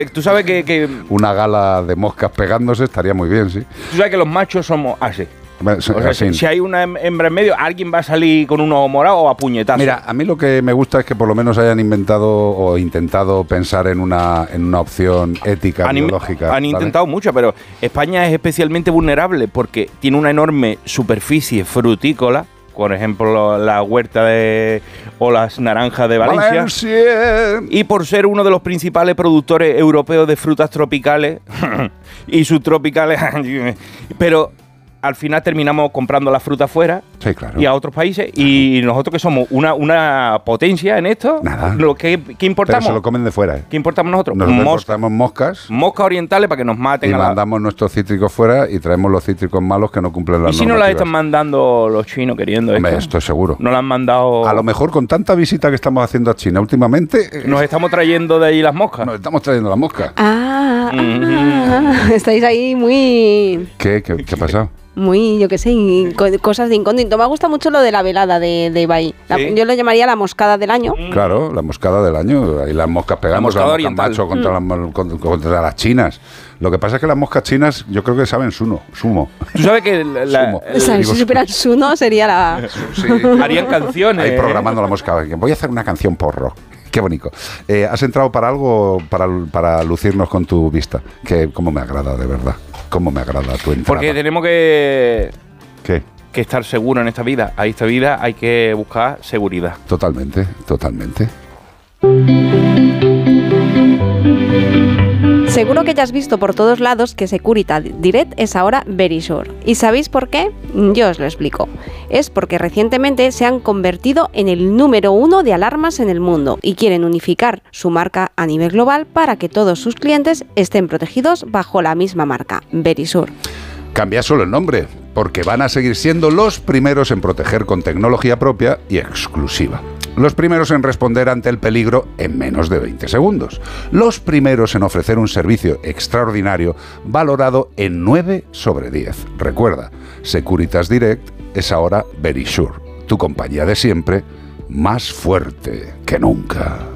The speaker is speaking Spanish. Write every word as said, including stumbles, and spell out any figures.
Tú sabes que, que... Una gala de moscas pegándose estaría muy bien, sí. Tú sabes que los machos somos así. O sea, si, si hay una hembra en medio, alguien va a salir con un ojo morado o a puñetazos. Mira, a mí lo que me gusta es que por lo menos hayan inventado o intentado pensar en una, en una opción ética, han biológica. Han ¿vale? intentado mucho, pero España es especialmente vulnerable porque tiene una enorme superficie frutícola. Por ejemplo, la huerta de, o las naranjas de Valencia. Valencia. Y por ser uno de los principales productores europeos de frutas tropicales y subtropicales, pero al final terminamos comprando la fruta fuera sí, claro. y a otros países. Claro. Y nosotros que somos una, una potencia en esto, nada. Lo que, ¿qué importamos? Pero se lo comen de fuera. ¿eh? ¿Qué importamos nosotros? Nosotros importamos moscas. Moscas orientales para que nos maten. Y a mandamos la... nuestros cítricos fuera y traemos los cítricos malos que no cumplen las normas. ¿Y si no las están mandando los chinos queriendo Hombre, esto? estoy seguro. No las han mandado... A lo mejor con tanta visita que estamos haciendo a China últimamente... Nos estamos trayendo de ahí las moscas. Nos estamos trayendo las moscas. Ah, mm-hmm. Estáis ahí muy... ¿Qué? ¿Qué, qué ha pasado? Muy, yo qué sé, cosas de incógnito. Me gusta mucho lo de la velada de, de Ibai. La, ¿Sí? Yo lo llamaría la moscada del año. Claro, la moscada del año. Ahí las moscas pegamos, la mosca macho contra, mm. las, contra, contra las chinas. Lo que pasa es que las moscas chinas yo creo que saben sumo. sumo. Tú sabes que... La, la, o sea, digo, si supieran suno sería la... Sí. Harían canciones. Ahí programando la mosca. Voy a hacer una canción porro. Qué bonito. Eh, ¿Has entrado para algo, para, para lucirnos con tu vista? Que cómo me agrada, de verdad. Cómo me agrada tu entrada. Porque tenemos que... ¿Qué? Que estar seguro en esta vida. A esta vida hay que buscar seguridad. Totalmente, totalmente. Seguro que ya has visto por todos lados que Securitas Direct es ahora Verisure. ¿Y sabéis por qué? Yo os lo explico. Es porque recientemente se han convertido en el número uno de alarmas en el mundo y quieren unificar su marca a nivel global para que todos sus clientes estén protegidos bajo la misma marca, Verisure. Cambia solo el nombre, porque van a seguir siendo los primeros en proteger con tecnología propia y exclusiva. Los primeros en responder ante el peligro en menos de veinte segundos. Los primeros en ofrecer un servicio extraordinario valorado en nueve sobre diez. Recuerda, Securitas Direct es ahora Verisure, tu compañía de siempre, más fuerte que nunca.